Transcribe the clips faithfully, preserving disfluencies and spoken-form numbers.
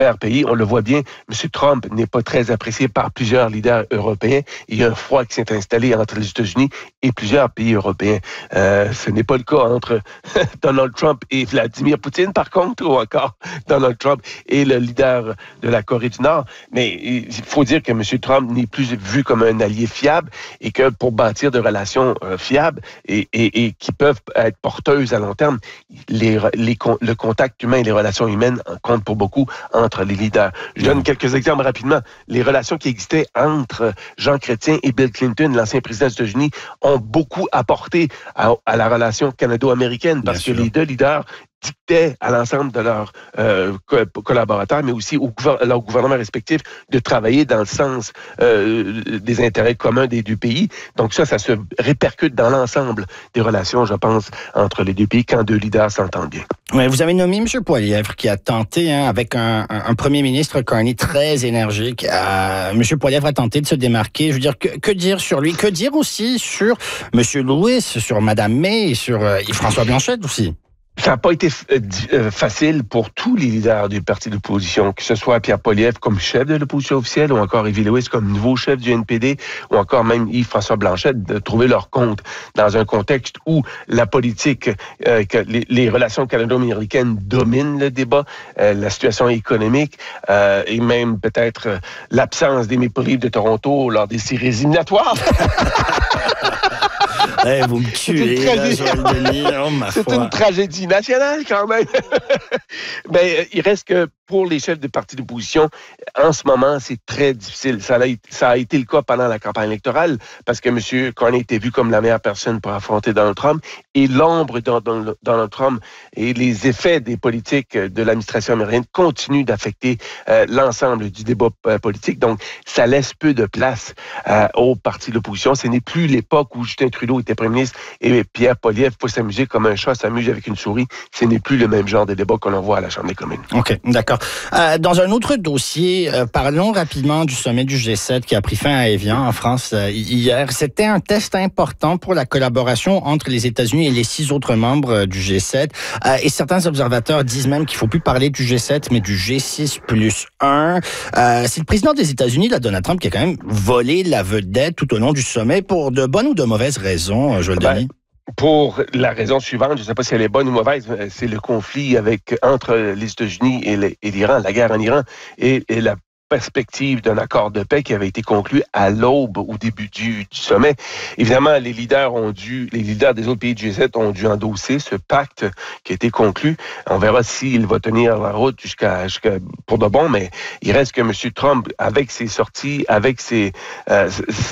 pays. On le voit bien, M. Trump n'est pas très apprécié par plusieurs leaders européens. Il y a un froid qui s'est installé entre les États-Unis et plusieurs pays européens. Euh, ce n'est pas le cas entre Donald Trump et Vladimir Poutine, par contre, ou encore Donald Trump et le leader de la Corée du Nord. Mais il faut dire que M. Trump n'est plus vu comme un allié fiable et que pour bâtir de relations euh, fiables et, et, et qui peuvent être porteuses à long terme, les, les, le contact humain et les relations humaines comptent pour beaucoup entre les leaders. Je donne quelques exemples rapidement. Les relations qui existaient entre Jean Chrétien et Bill Clinton, l'ancien président des États-Unis, ont beaucoup apporté à, à la relation canado-américaine parce Bien que sûr. les deux leaders dictaient à l'ensemble de leurs euh, co- collaborateurs, mais aussi aux à leurs gouvernements respectifs, de travailler dans le sens euh, des intérêts communs des deux pays. Donc ça, ça se répercute dans l'ensemble des relations, je pense, entre les deux pays quand deux leaders s'entendent bien. Ouais, vous avez nommé M. Poilievre qui a tenté, hein, avec un, un, un premier ministre Carney très énergique, euh, M. Poilievre a tenté de se démarquer. Je veux dire, que, que dire sur lui? Que dire aussi sur M. Lewis, sur Mme May, sur euh, François Blanchet aussi? Ça n'a pas été euh, facile pour tous les leaders du parti d'opposition, que ce soit Pierre Poilievre comme chef de l'opposition officielle, ou encore Yves Lewis comme nouveau chef du N P D, ou encore même Yves-François Blanchet, de trouver leur compte dans un contexte où la politique, euh, que les, les relations canado-américaines dominent le débat, euh, la situation économique euh, et même peut-être euh, l'absence des Maple Leafs de Toronto lors des séries éliminatoires. Hey, vous me tuez, là, Joël Denis. Oh, ma C'est foi. une tragédie nationale, quand même. Mais il reste que pour les chefs de partis d'opposition, en ce moment, c'est très difficile. Ça a, ça a été le cas pendant la campagne électorale, parce que M. Carney était vu comme la meilleure personne pour affronter Donald Trump, et l'ombre de Donald Trump et les effets des politiques de l'administration américaine continuent d'affecter euh, l'ensemble du débat euh, politique. Donc, ça laisse peu de place euh, aux partis de l'opposition. Ce n'est plus l'époque où Justin Trudeau était premier ministre et Pierre Poilievre faut s'amuser comme un chat s'amuse avec une souris. Ce n'est plus le même genre de débat qu'on en voit à la Chambre des communes. OK, d'accord. Euh, dans un autre dossier, euh, parlons rapidement du sommet du G sept qui a pris fin à Évian, en France, euh, hier. C'était un test important pour la collaboration entre les États-Unis et les six autres membres euh, du G sept. Euh, et certains observateurs disent même qu'il ne faut plus parler du G sept, mais du G six plus un. Euh, c'est le président des États-Unis, là, Donald Trump, qui a quand même volé la vedette tout au long du sommet pour de bonnes ou de mauvaises raisons, Joël ben, Denis. Pour la raison suivante, je ne sais pas si elle est bonne ou mauvaise, c'est le conflit avec entre les États-Unis et, les, et l'Iran, la guerre en Iran, et, et la perspective d'un accord de paix qui avait été conclu à l'aube au début du, du sommet. Évidemment, les leaders ont dû, les leaders des autres pays du G sept ont dû endosser ce pacte qui a été conclu. On verra s'il va tenir la route jusqu'à, jusqu'à pour de bon, mais il reste que M. Trump, avec ses sorties, avec ses, euh,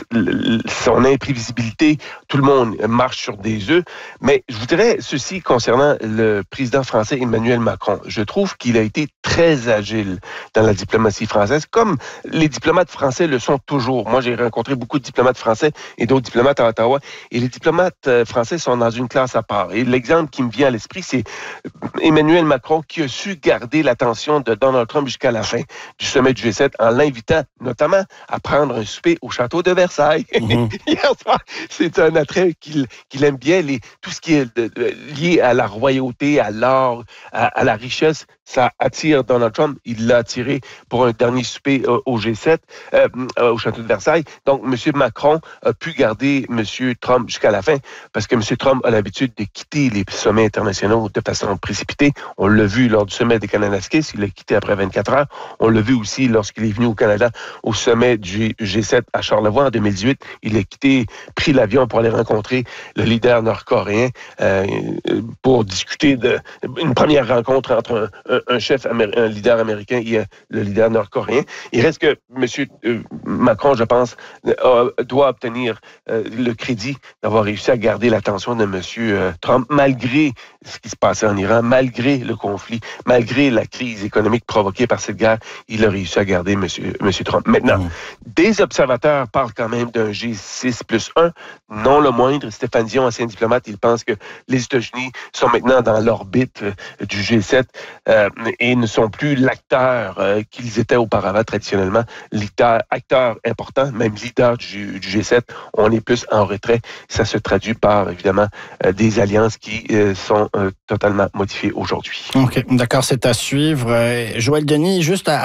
son imprévisibilité, tout le monde marche sur des œufs. Mais je vous dirais ceci concernant le président français Emmanuel Macron. Je trouve qu'il a été très agile dans la diplomatie française, comme les diplomates français le sont toujours. Moi, j'ai rencontré beaucoup de diplomates français et d'autres diplomates à Ottawa, et les diplomates français sont dans une classe à part. Et l'exemple qui me vient à l'esprit, c'est Emmanuel Macron qui a su garder l'attention de Donald Trump jusqu'à la fin du sommet du G sept en l'invitant notamment à prendre un souper au château de Versailles. Mm-hmm. Hier soir, c'est un attrait qu'il, qu'il aime bien, les, tout ce qui est de, de, lié à la royauté, à l'or, à, à la richesse. Ça attire Donald Trump. Il l'a attiré pour un dernier souper euh, au G sept, euh, euh, au château de Versailles. Donc, M. Macron a pu garder M. Trump jusqu'à la fin parce que M. Trump a l'habitude de quitter les sommets internationaux de façon précipitée. On l'a vu lors du sommet des Kananaskis. Il l'a quitté après vingt-quatre heures. On l'a vu aussi lorsqu'il est venu au Canada au sommet du G sept à Charlevoix en deux mille dix-huit. Il a quitté, pris l'avion pour aller rencontrer le leader nord-coréen euh, pour discuter d'une première rencontre entre un, un un chef, un leader américain et le leader nord-coréen. Il reste que M. Macron, je pense, doit obtenir le crédit d'avoir réussi à garder l'attention de M. Trump, malgré ce qui se passait en Iran, malgré le conflit, malgré la crise économique provoquée par cette guerre, il a réussi à garder M. Trump. Maintenant, mmh. des observateurs parlent quand même d'un G six plus un, non le moindre. Stéphane Dion, ancien diplomate, il pense que les États-Unis sont maintenant dans l'orbite du G sept. Euh, et ne sont plus l'acteur euh, qu'ils étaient auparavant traditionnellement, l'acteur, acteur important, même leader du, du G sept. On est plus en retrait. Ça se traduit par, évidemment, euh, des alliances qui euh, sont euh, totalement modifiées aujourd'hui. OK, d'accord, c'est à suivre. Euh, Joël Denis, juste à